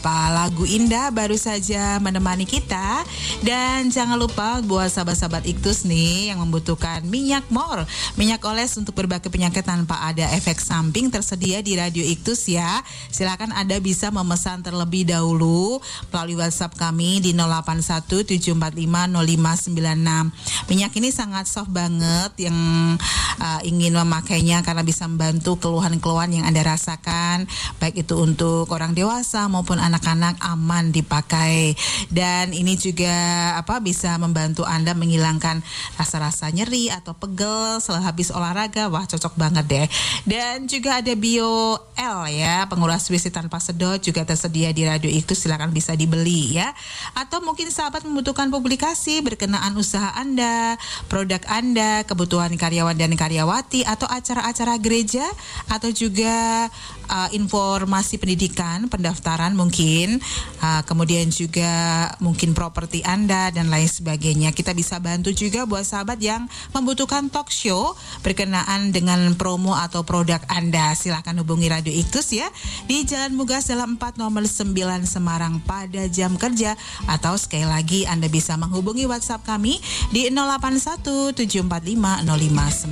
beberapa lagu indah baru saja menemani kita. Dan jangan lupa buat sahabat-sahabat Iktus nih yang membutuhkan minyak mor, minyak oles untuk berbagai penyakit tanpa ada efek samping, tersedia di Radio Iktus ya. Silakan Anda bisa memesan terlebih dahulu melalui WhatsApp kami di 0817450596. Minyak ini sangat soft banget yang ingin memakainya karena bisa membantu keluhan-keluhan yang Anda rasakan, baik itu untuk orang dewasa maupun anak-anak, aman dipakai. Dan ini juga bisa membantu Anda menghilangkan rasa-rasa nyeri atau pegel setelah habis olahraga. Wah, cocok banget deh. Dan juga ada Bio L ya, penguras WC tanpa sedot, juga tersedia di Radio Iktus, silakan bisa dibeli ya. Atau mungkin sahabat membutuhkan publikasi berkenaan usaha Anda, produk Anda, kebutuhan karyawan dan karyawati, atau acara-acara gereja, atau juga informasi pendidikan, pendaftaran mungkin, kemudian juga mungkin properti Anda dan lain sebagainya. Kita bisa bantu juga buat sahabat yang membutuhkan talk show berkenaan dengan promo atau produk Anda. Silakan hubungi Radio Iktus ya di Jalan Mugas Dalam 4 nomor 9 Semarang pada jam kerja, atau sekali lagi Anda bisa menghubungi WhatsApp kami di 0817450599.